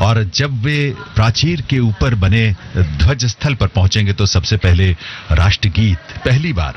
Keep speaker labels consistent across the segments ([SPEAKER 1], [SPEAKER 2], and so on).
[SPEAKER 1] और जब वे प्राचीर के ऊपर बने ध्वज स्थल पर पहुंचेंगे तो सबसे पहले राष्ट्रगीत, पहली बार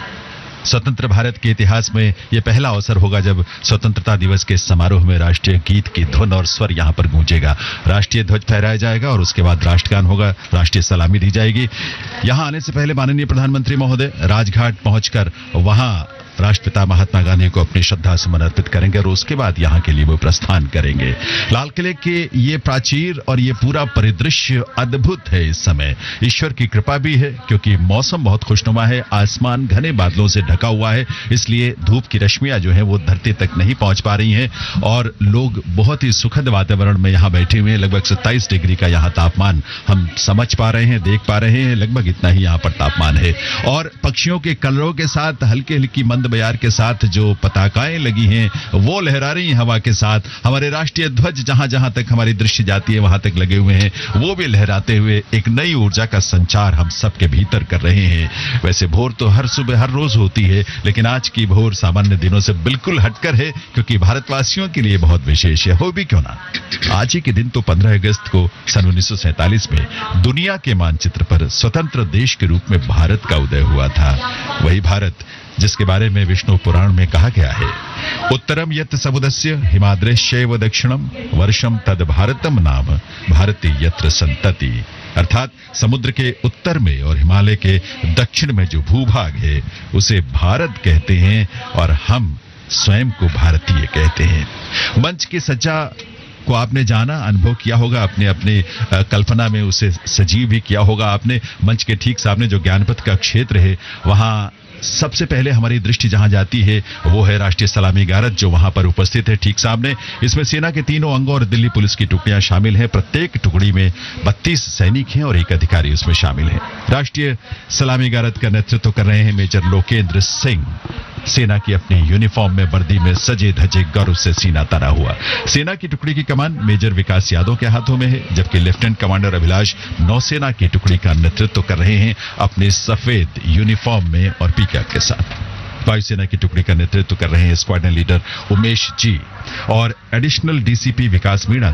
[SPEAKER 1] स्वतंत्र भारत के इतिहास में यह पहला अवसर होगा जब स्वतंत्रता दिवस के समारोह में राष्ट्रीय गीत की धुन और स्वर यहां पर गूंजेगा। राष्ट्रीय ध्वज फहराया जाएगा और उसके बाद राष्ट्रगान होगा, राष्ट्रीय सलामी दी जाएगी। यहां आने से पहले माननीय प्रधानमंत्री महोदय राजघाट पहुंचकर वहां राष्ट्रपिता महात्मा गांधी को अपनी श्रद्धा सुमन अर्पित करेंगे और उसके बाद यहां के लिए वो प्रस्थान करेंगे। लाल किले के ये प्राचीर और ये पूरा परिदृश्य अद्भुत है। इस समय ईश्वर की कृपा भी है क्योंकि मौसम बहुत खुशनुमा है, आसमान घने बादलों से ढका हुआ है, इसलिए धूप की रश्मियां जो है वो धरती तक नहीं पहुंच पा रही हैं और लोग बहुत ही सुखद वातावरण में यहां बैठे हुए हैं। लगभग 27 डिग्री का यहां तापमान हम समझ पा रहे हैं, देख पा रहे हैं, लगभग इतना ही यहां पर तापमान है। और पक्षियों के कलरों के साथ हल्की हल्की मंद बयार के साथ जो पताकाएं लगी हैं वो लहरा रही हैं हवा के साथ। हमारे राष्ट्रीय ध्वज जहां जहां तक हमारी दृष्टि जाती है वहां तक लगे हुए हैं, वो भी लहराते हुए एक नई ऊर्जा का संचार हम सबके भीतर कर रहे हैं। वैसे भोर तो हर सुबह हर रोज होती है, लेकिन आज की भोर सामान्य दिनों से बिल्कुल हटकर है क्योंकि भारतवासियों के लिए बहुत विशेष है। हो भी क्यों ना, आज ही के दिन तो 15 अगस्त को सन 1947 में दुनिया के मानचित्र पर स्वतंत्र देश के रूप में भारत का उदय हुआ था। वही भारत जिसके बारे में विष्णु पुराण में कहा गया है, उत्तरम यत् समुद्रस्य हिमाद्रेश्यैव दक्षिणम वर्षम तद भारतम नाम भारती यत्र संतति। अर्थात समुद्र के उत्तर में और हिमालय के दक्षिण में जो भूभाग है उसे भारत कहते हैं और हम स्वयं को भारतीय कहते हैं। मंच की सज्जा को आपने जाना, अनुभव किया होगा, अपने अपने कल्पना में उसे सजीव भी किया होगा आपने। मंच के ठीक सामने जो ज्ञानपथ का क्षेत्र है वहां सबसे पहले हमारी दृष्टि जहां जाती है वो है राष्ट्रीय सलामी गारद जो वहां पर उपस्थित है ठीक सामने। इसमें सेना के तीनों अंगों और दिल्ली पुलिस की टुकड़ियां शामिल हैं। प्रत्येक टुकड़ी में 32 सैनिक हैं और एक अधिकारी उसमें शामिल है। राष्ट्रीय सलामी गारद का नेतृत्व कर रहे हैं मेजर लोकेंद्र सिंह। सेना की अपनी यूनिफॉर्म में वर्दी में सजे धजे गर्व से सीना तना हुआ। सेना की टुकड़ी की कमान मेजर विकास यादव के हाथों में है, जबकि लेफ्टिनेंट कमांडर अभिलाष नौसेना की टुकड़ी का नेतृत्व कर रहे हैं अपने सफेद यूनिफॉर्म में और पीकैप के साथ। वायुसेना की टुकड़ी का नेतृत्व कर रहे हैं स्क्वाड्रन लीडर उमेश जी और एडिशनल डीसीपी विकास मीणा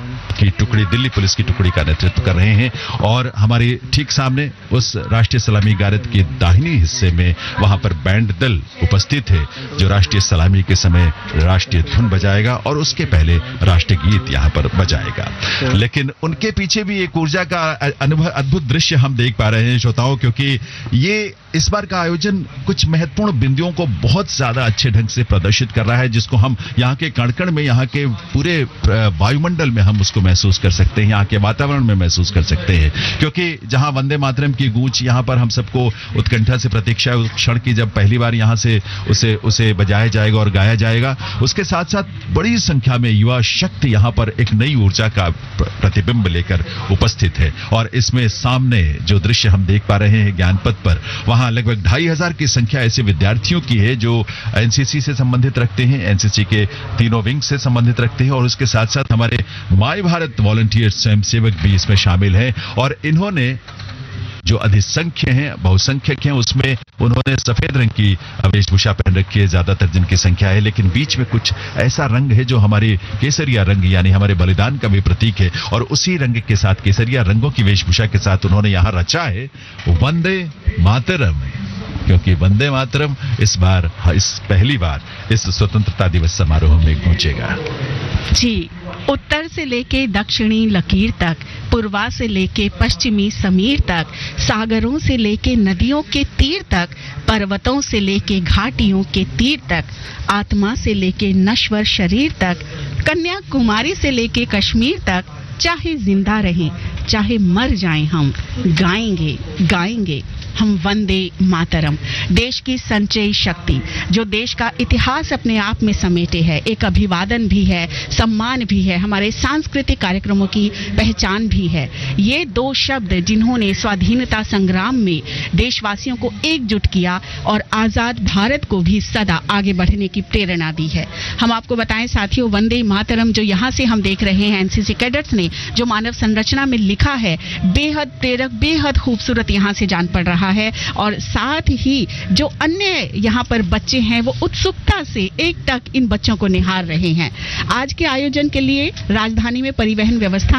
[SPEAKER 1] दिल्ली पुलिस की टुकड़ी का नेतृत्व कर रहे हैं। और हमारे ठीक सामने उस राष्ट्रीय सलामी गारद के दाहिनी हिस्से में वहां पर बैंड दल उपस्थित है जो राष्ट्रीय सलामी के समय राष्ट्रीय धुन बजाएगा और उसके पहले राष्ट्रीय गीत यहां पर बजाएगा। लेकिन उनके पीछे भी एक ऊर्जा का अद्भुत दृश्य हम देख पा रहे हैं श्रोताओं, क्योंकि ये इस बार का आयोजन कुछ महत्वपूर्ण बिंदुओं को बहुत ज्यादा अच्छे ढंग से प्रदर्शित कर रहा है जिसको हम यहाँ के कण-कण में, यहाँ के पूरे वायुमंडल में हम उसको महसूस कर सकते हैं, यहाँ के वातावरण में महसूस कर सकते हैं। क्योंकि जहां वंदे मातरम की गूंज यहाँ पर हम सबको उत्कंठा से प्रतीक्षा है उस क्षण की जब पहली बार यहाँ से उसे बजाया जाएगा और गाया जाएगा। उसके साथ साथ बड़ी संख्या में युवा शक्ति यहाँ पर एक नई ऊर्जा का प्रतिबिंब लेकर उपस्थित है। और इसमें सामने जो दृश्य हम देख पा रहे हैं ज्ञानपथ पर, वहां लगभग 2500 की संख्या ऐसे विद्यार्थियों की है जो एनसीसी से संबंधित रखते हैं, एनसीसी के तीनों विंग से संबंधित रखते हैं और उसके साथ साथ हमारे माय भारत वॉलंटियर स्वयंसेवक भी इसमें शामिल हैं। और इन्होंने जो अधिसंख्य हैं, बहुसंख्यक हैं, उसमें उन्होंने सफेद रंग की वेशभूषा पहन रखी है ज्यादातर जिनकी संख्या है, लेकिन बीच में कुछ ऐसा रंग है जो हमारी केसरिया रंग यानी हमारे बलिदान का भी प्रतीक है और उसी रंग के साथ केसरिया रंगों की वेशभूषा के साथ उन्होंने यहां रचा है वंदे मातरम। क्योंकि वंदे मातरम इस पहली बार इस स्वतंत्रता दिवस समारोह में गूंजेगा।
[SPEAKER 2] जी, उत्तर से लेके दक्षिणी लकीर तक, पूर्वा से लेके पश्चिमी समीर तक, सागरों से लेके नदियों के तीर तक, पर्वतों से लेके घाटियों के तीर तक, आत्मा से लेके नश्वर शरीर तक, कन्याकुमारी से लेके कश्मीर तक, चाहे जिंदा रहें चाहे मर जाएं हम गाएंगे हम वंदे मातरम। देश की संचयी शक्ति जो देश का इतिहास अपने आप में समेटे है, एक अभिवादन भी है, सम्मान भी है, हमारे सांस्कृतिक कार्यक्रमों की पहचान भी है। ये दो शब्द जिन्होंने स्वाधीनता संग्राम में देशवासियों को एकजुट किया और आजाद भारत को भी सदा आगे बढ़ने की प्रेरणा दी है। हम आपको बताएं साथियों, वंदे मातरम जो यहाँ से हम देख रहे हैं एनसीसी कैडेट्स ने जो मानव संरचना में लिखा है, बेहद प्रेरक, बेहद खूबसूरत यहाँ से जान पड़ रहा है। और साथ ही जो अन्य यहाँ पर बच्चे हैं वो उत्सुकता से एकटक इन बच्चों को निहार रहे हैं। आज के आयोजन के लिए राजधानी में परिवहन व्यवस्था